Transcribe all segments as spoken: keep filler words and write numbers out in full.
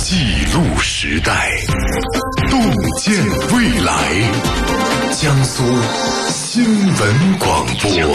记录时代，洞见未来。江苏新闻广播。新闻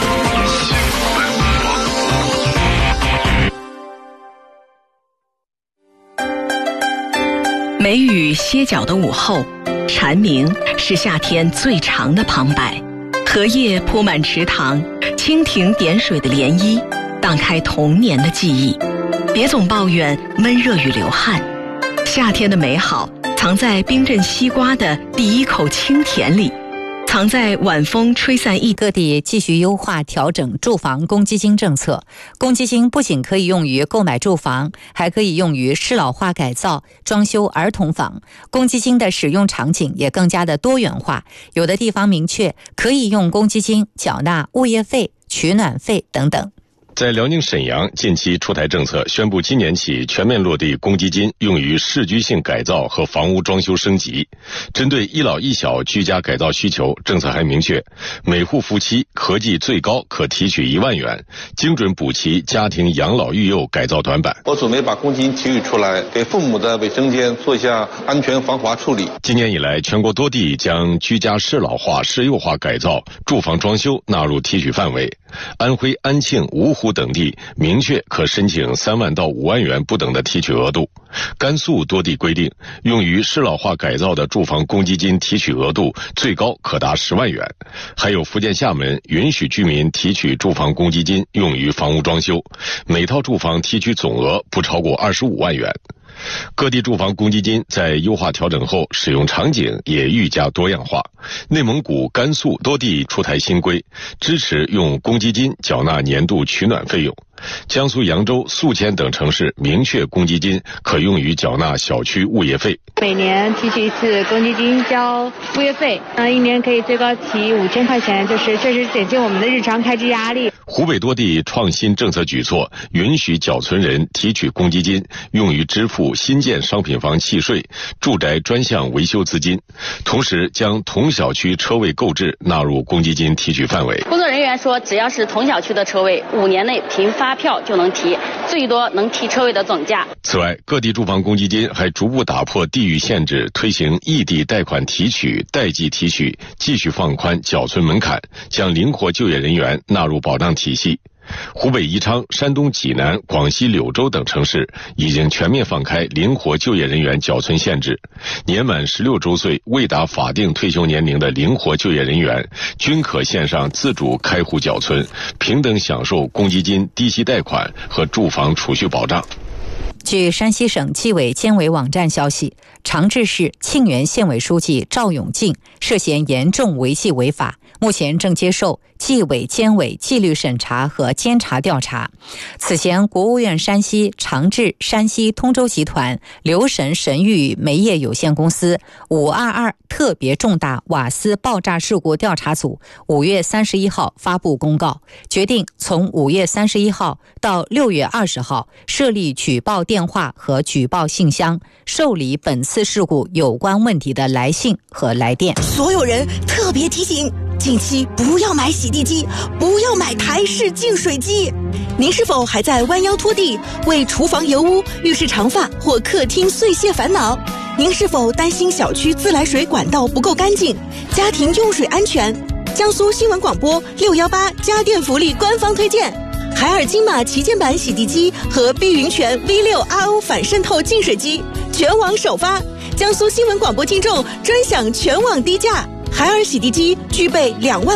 广播。梅雨歇脚的午后，蝉鸣是夏天最长的旁白。荷叶铺满池塘，蜻蜓点水的涟漪，荡开童年的记忆。别总抱怨闷热与流汗，夏天的美好藏在冰镇西瓜的第一口清甜里，藏在晚风吹散一各地继续优化调整住房公积金政策。公积金不仅可以用于购买住房，还可以用于适老化改造、装修儿童房。公积金的使用场景也更加的多元化，有的地方明确可以用公积金缴纳物业费、取暖费等等。 在辽宁沈阳近期出台政策，宣布今年起全面落地公积金用于市居性改造和房屋装修升级。针对一老一小居家改造需求，政策还明确，每户夫妻合计最高可提取一万元，精准补齐家庭养老育幼改造短板。 我准备把公积金提取出来，给父母的卫生间做一下安全防滑处理。 今年以来，全国多地将居家适老化、适幼化改造、住房装修纳入提取范围。安徽安庆、芜湖等地明确可申请三万到五万元不等的提取额度。甘肃多地规定，用于适老化改造的住房公积金提取额度最高可达十万元。还有福建厦门允许居民提取住房公积金用于房屋装修，每套住房提取总额不超过二十五万元。各地住房公积金在优化调整后，使用场景也愈加多样化。内蒙古、甘肃多地出台新规，支持用公积金缴纳年度取暖费用。江苏扬州、宿迁等城市明确公积金可用于缴纳小区物业费。 每年提取一次公积金交物业费，呃，一年可以最高提五千块钱，就是确实减轻我们的日常开支压力。 湖北多地创新政策举措，允许缴存人提取公积金用于支付新建商品房契税、住宅专项维修资金，同时将同小区车位购置纳入公积金提取范围。 工作人员说，只要是同小区的车位，五年内凭发票就能提，最多能提车位的总价。 此外，各地住房公积金还逐步打破地域限制，推行异地贷款提取、代际提取，继续放宽缴存门槛，将灵活就业人员纳入保障体系。湖北宜昌、山东济南、广西柳州等城市已经全面放开灵活就业人员缴存限制，年满十六周岁未达法定退休年龄的灵活就业人员均可线上自主开户缴存，平等享受公积金低息贷款和住房储蓄保障。 据山西省纪委监委网站消息，长治市沁源县委书记赵永进涉嫌严重违纪违法，目前正接受纪委监委纪律审查和监察调查。此前，国务院山西长治山西通州集团留神神域煤业有限公司五二二特别重大瓦斯爆炸事故调查组五月三十一号发布公告，决定从五月三十一号到六月二十号设立举报电话和举报信箱，受理本次事故有关问题的来信和来电。 所有人特别提醒，近期不要买洗地机，不要买台式净水机。您是否还在弯腰拖地，为厨房油污、浴室长发或客厅碎屑烦恼？您是否担心小区自来水管道不够干净，家庭用水安全？江苏新闻广播六一八家电福利官方推荐海尔金马旗舰版洗地机和碧云泉 V 六 R O 反渗透净水机全网首发，江苏新闻广播听众专享全网低价。海尔洗地机具备两万